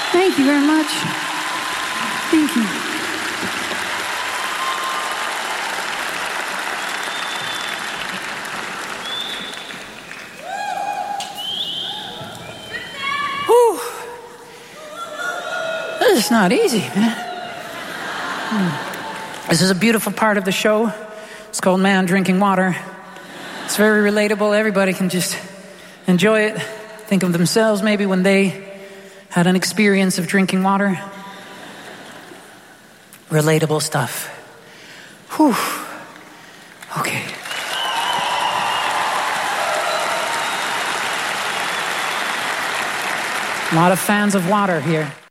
Thank you very much. Thank you. Whew. This is not easy, man. This is a beautiful part of the show. It's called Man Drinking Water. It's very relatable. Everybody can just enjoy it. Think of themselves maybe when they had an experience of drinking water. Relatable stuff. Whew. Okay. A lot of fans of water here.